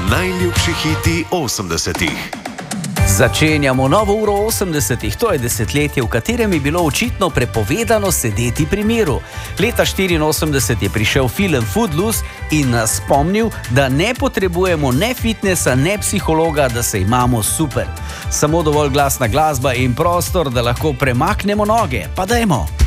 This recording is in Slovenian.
Najljubši hiti 80-ih. Začenjamo novo uro 80-ih, to je desetletje, v katerem je bilo očitno prepovedano sedeti pri miru. Leta 1984 je prišel film Footloose in nas spomnil, da ne potrebujemo ne fitnesa, ne psihologa, da se imamo super. Samo dovolj glasna glasba in prostor, da lahko premaknemo noge. Pa dajmo!